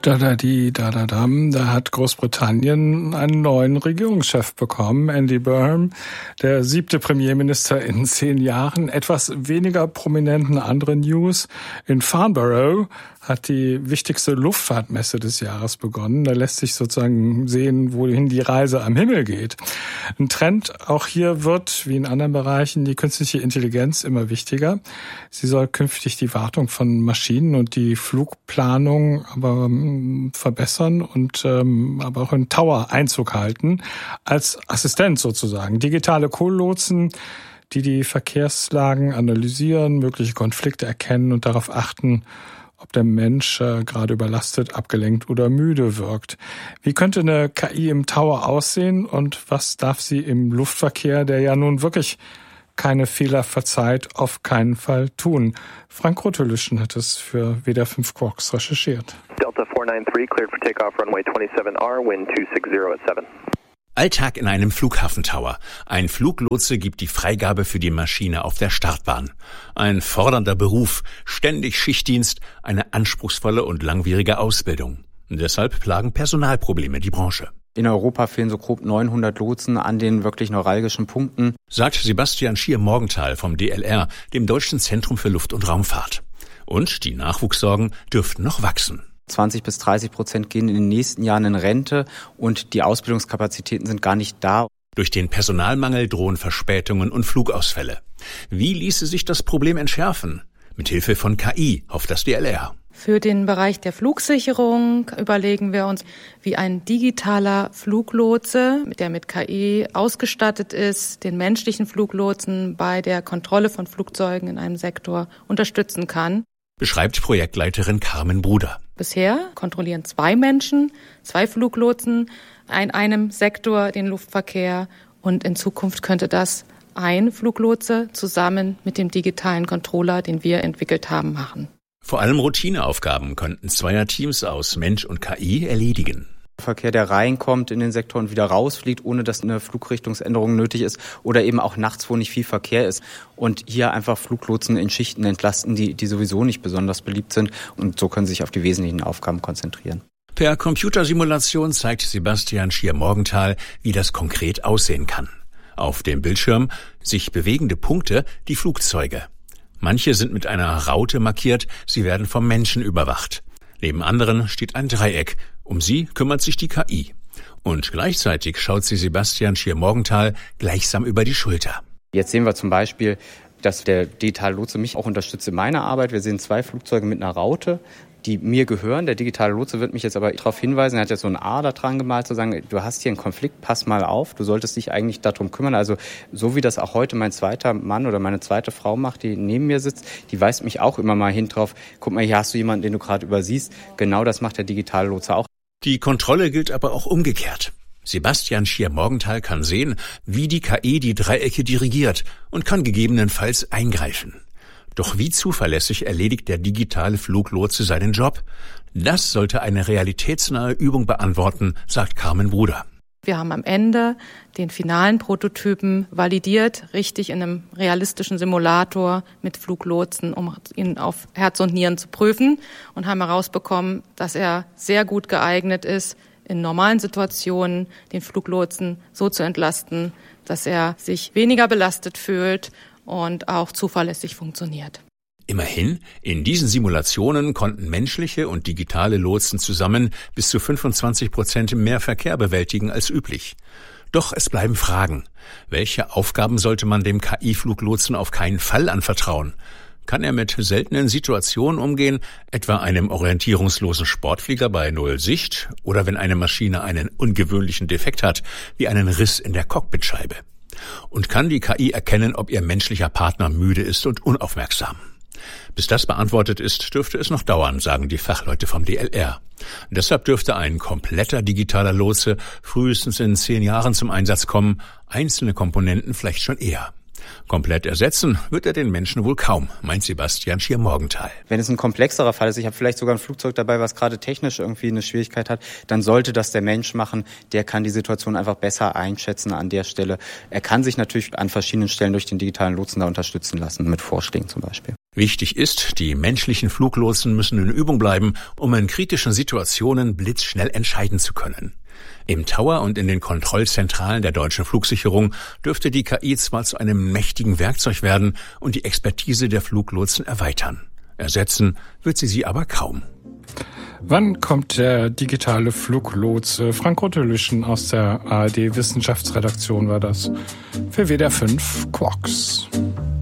Da hat Großbritannien einen neuen Regierungschef bekommen, Andy Burnham, der 7. Premierminister in 10 Jahren. Etwas weniger prominenten andere News. In Farnborough hat die wichtigste Luftfahrtmesse des Jahres begonnen. Da lässt sich sozusagen sehen, wohin die Reise am Himmel geht. Ein Trend auch hier wird, wie in anderen Bereichen, die künstliche Intelligenz immer wichtiger. Sie soll künftig die Wartung von Maschinen und die Flugplanung aber verbessern und aber auch in Tower Einzug halten, als Assistent sozusagen. Digitale Co-Lotsen, die Verkehrslagen analysieren, mögliche Konflikte erkennen und darauf achten, ob der Mensch gerade überlastet, abgelenkt oder müde wirkt. Wie könnte eine KI im Tower aussehen und was darf sie im Luftverkehr, der ja nun wirklich keine Fehler verzeiht, auf keinen Fall tun? Frank Rottelüschen hat es für WDR 5 Quarks recherchiert. Delta 493 cleared for takeoff runway 27R, wind 260 at 7. Alltag in einem Flughafentower. Ein Fluglotse gibt die Freigabe für die Maschine auf der Startbahn. Ein fordernder Beruf, ständig Schichtdienst, eine anspruchsvolle und langwierige Ausbildung. Deshalb plagen Personalprobleme die Branche. In Europa fehlen so grob 900 Lotsen an den wirklich neuralgischen Punkten, sagt Sebastian Schier-Morgenthal vom DLR, dem Deutschen Zentrum für Luft- und Raumfahrt. Und die Nachwuchssorgen dürften noch wachsen. 20-30% gehen in den nächsten Jahren in Rente und die Ausbildungskapazitäten sind gar nicht da. Durch den Personalmangel drohen Verspätungen und Flugausfälle. Wie ließe sich das Problem entschärfen? Mithilfe von KI, hofft das DLR. Für den Bereich der Flugsicherung überlegen wir uns, wie ein digitaler Fluglotse, der mit KI ausgestattet ist, den menschlichen Fluglotsen bei der Kontrolle von Flugzeugen in einem Sektor unterstützen kann. Beschreibt Projektleiterin Carmen Bruder. Bisher kontrollieren 2 Menschen, 2 Fluglotsen in einem Sektor den Luftverkehr und in Zukunft könnte das ein Fluglotse zusammen mit dem digitalen Controller, den wir entwickelt haben, machen. Vor allem Routineaufgaben könnten Zweierteams aus Mensch und KI erledigen. Verkehr, der reinkommt in den Sektor und wieder rausfliegt, ohne dass eine Flugrichtungsänderung nötig ist oder eben auch nachts, wo nicht viel Verkehr ist und hier einfach Fluglotsen in Schichten entlasten, die sowieso nicht besonders beliebt sind und so können sie sich auf die wesentlichen Aufgaben konzentrieren. Per Computersimulation zeigt Sebastian Schier-Morgenthal, wie das konkret aussehen kann. Auf dem Bildschirm sich bewegende Punkte, die Flugzeuge. Manche sind mit einer Raute markiert, sie werden vom Menschen überwacht. Neben anderen steht ein Dreieck. Um sie kümmert sich die KI. Und gleichzeitig schaut sie Sebastian Schier-Morgenthal gleichsam über die Schulter. Jetzt sehen wir zum Beispiel, dass der digitale Lotse mich auch unterstützt in meiner Arbeit. Wir sehen 2 Flugzeuge mit einer Raute, die mir gehören. Der digitale Lotse wird mich jetzt aber darauf hinweisen, er hat jetzt so ein A da dran gemalt, zu sagen, du hast hier einen Konflikt, pass mal auf, du solltest dich eigentlich darum kümmern. Also so wie das auch heute mein zweiter Mann oder meine zweite Frau macht, die neben mir sitzt, die weist mich auch immer mal hin drauf, guck mal, hier hast du jemanden, den du gerade übersiehst. Genau das macht der digitale Lotse auch. Die Kontrolle gilt aber auch umgekehrt. Sebastian Schier-Morgenthal kann sehen, wie die KI die Dreiecke dirigiert und kann gegebenenfalls eingreifen. Doch wie zuverlässig erledigt der digitale Fluglotse seinen Job? Das sollte eine realitätsnahe Übung beantworten, sagt Carmen Bruder. Wir haben am Ende den finalen Prototypen validiert, richtig in einem realistischen Simulator mit Fluglotsen, um ihn auf Herz und Nieren zu prüfen und haben herausbekommen, dass er sehr gut geeignet ist, in normalen Situationen den Fluglotsen so zu entlasten, dass er sich weniger belastet fühlt und auch zuverlässig funktioniert. Immerhin, in diesen Simulationen konnten menschliche und digitale Lotsen zusammen bis zu 25% mehr Verkehr bewältigen als üblich. Doch es bleiben Fragen. Welche Aufgaben sollte man dem KI-Fluglotsen auf keinen Fall anvertrauen? Kann er mit seltenen Situationen umgehen, etwa einem orientierungslosen Sportflieger bei Null Sicht oder wenn eine Maschine einen ungewöhnlichen Defekt hat, wie einen Riss in der Cockpitscheibe? Und kann die KI erkennen, ob ihr menschlicher Partner müde ist und unaufmerksam? Bis das beantwortet ist, dürfte es noch dauern, sagen die Fachleute vom DLR. Deshalb dürfte ein kompletter digitaler Lotse frühestens in 10 Jahren zum Einsatz kommen, einzelne Komponenten vielleicht schon eher. Komplett ersetzen wird er den Menschen wohl kaum, meint Sebastian Schier-Morgenthal. Wenn es ein komplexerer Fall ist, ich habe vielleicht sogar ein Flugzeug dabei, was gerade technisch irgendwie eine Schwierigkeit hat, dann sollte das der Mensch machen. Der kann die Situation einfach besser einschätzen an der Stelle. Er kann sich natürlich an verschiedenen Stellen durch den digitalen Lotsen da unterstützen lassen, mit Vorschlägen zum Beispiel. Wichtig ist, die menschlichen Fluglotsen müssen in Übung bleiben, um in kritischen Situationen blitzschnell entscheiden zu können. Im Tower und in den Kontrollzentralen der deutschen Flugsicherung dürfte die KI zwar zu einem mächtigen Werkzeug werden und die Expertise der Fluglotsen erweitern. Ersetzen wird sie aber kaum. Wann kommt der digitale Fluglotse? Frank Rottelüschen aus der ARD Wissenschaftsredaktion war das. Für WDR 5 Quarks.